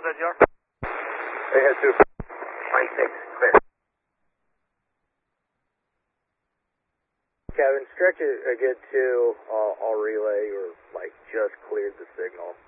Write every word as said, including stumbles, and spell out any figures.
that yard? They had two. twenty-six, clear. Kevin, stretch it a good two. I'll, I'll relay or like just cleared the signal.